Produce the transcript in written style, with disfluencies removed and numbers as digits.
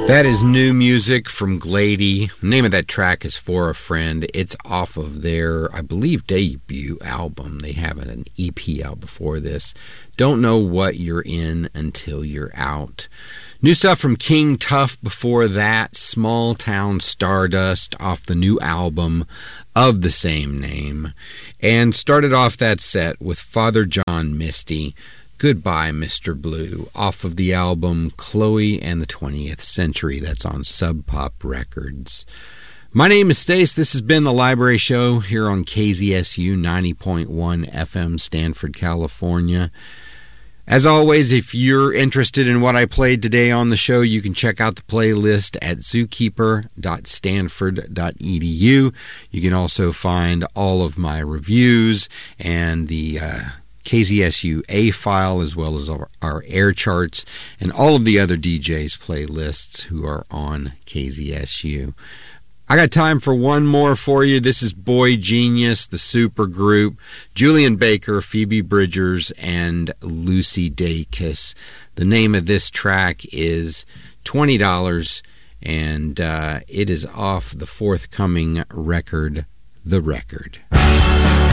That is new music from Glady. The name of that track is For a Friend. It's off of their, I believe, debut album. They have an EP out before this. Don't know what you're in until you're out. New stuff from King Tuff before that. Small Town Stardust off the new album of the same name. And started off that set with Father John Misty. Goodbye, Mr. Blue, off of the album Chloe and the 20th Century. That's on Sub Pop Records. My name is Stace. This has been The Library Show here on KZSU 90.1 FM, Stanford, California. As always, if you're interested in what I played today on the show, you can check out the playlist at zookeeper.stanford.edu. You can also find all of my reviews and the KZSU A file, as well as our air charts and all of the other DJs' playlists who are on KZSU. I got time for one more for you. This is Boy Genius, the super group, Julian Baker, Phoebe Bridgers, and Lucy Dacus. The name of this track is $20, and it is off the forthcoming record, The Record.